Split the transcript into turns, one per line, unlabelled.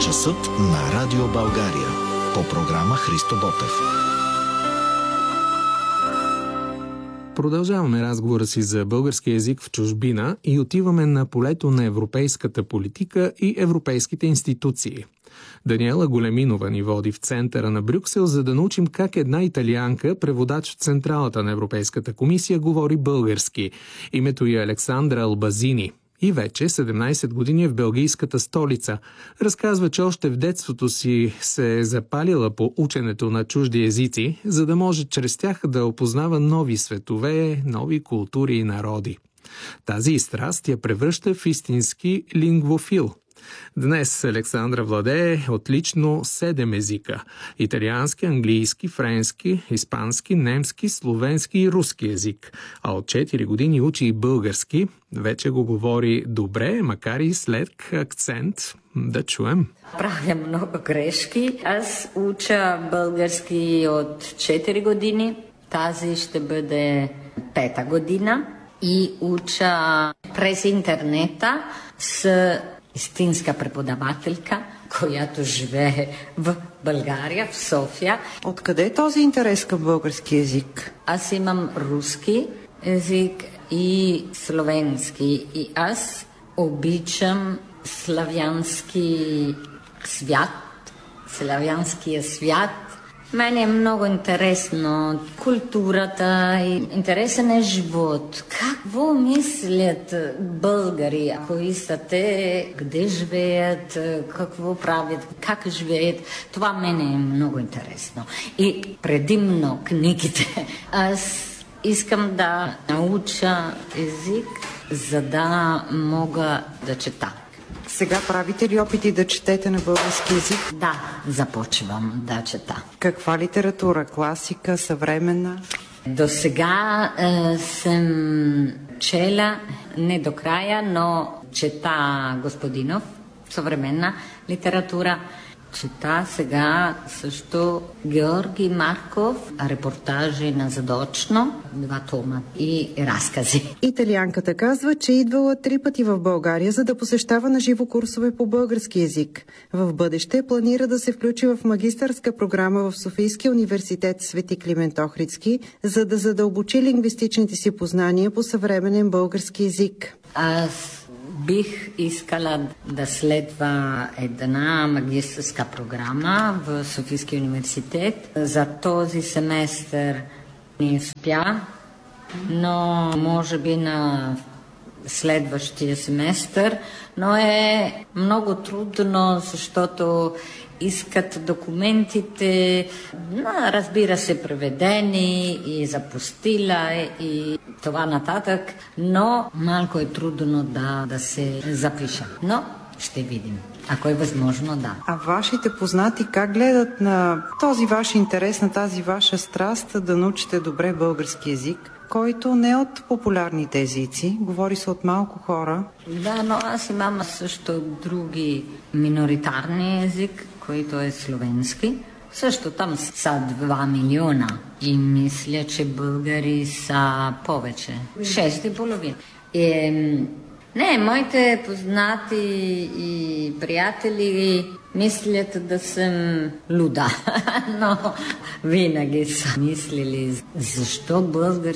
Часът на Радио България. По програма Христо Ботев.
Продължаваме разговора си за български език в чужбина и отиваме на полето на европейската политика и европейските институции. Даниела Големинова ни води в центъра на Брюксел, за да научим как една италианка, преводач в централата на Европейската комисия, говори български. Името ѝ е Александра Албазини. И вече 17 години е в белгийската столица. Разказва, че още в детството си се е запалила по ученето на чужди езици, за да може чрез тях да опознава нови светове, нови култури и народи. Тази страст я превръща в истински лингвофил. Днес Александра владее отлично 7 езика – италиански, английски, френски, испански, немски, словенски и руски език. А от 4 години учи и български. Вече го говори добре, макар и след акцент. Да чуем.
Правя много грешки. Аз уча български от 4 години. Тази ще бъде 5-та година. И уча през интернета с истинска преподавателка, която живее в България, в София.
Откъде е този интерес към български език?
Аз имам руски език и словенски. И аз обичам славянския свят. Мене е много интересно културата и интересен е живот. Какво мислят българи, кои са те, къде живеят, какво правят, как живеят. Това мене е много интересно. И предимно книгите. Аз искам да науча език, за да мога да чета.
Сега правите ли опити да четете на български език?
Да, започвам да чета.
Каква литература? Класика, съвременна?
До сега съм чела не до края, но чета Господинов, съвременна литература. Чета сега също Георги Марков, репортажи на Задочно, 2 тома и разкази.
Италианката казва, че идвала 3 пъти в България, за да посещава на живо курсове по български език. В бъдеще планира да се включи в магистърска програма в Софийския университет Свети Климент Охридски, за да задълбочи лингвистичните си познания по съвременен български език.
Аз бих искала да следва една магистърска програма в Софийския университет. За този семестър не успя, но може би на следващия семестър, но е много трудно, защото искат документите, разбира се, преведени и за постила и това нататък, но малко е трудно да се запиша. Но ще видим. Ако е възможно, да.
А вашите познати как гледат на този ваш интерес, на тази ваша страст да научите добре български език, който не е от популярните езици, говори се от малко хора?
Да, но аз имам също други миноритарни език, който е словенски. Също там са 2 милиона и мисля, че българи са повече. 6,5. Не, моите познати и приятели мислят да съм луда, но винаги са мислили защо български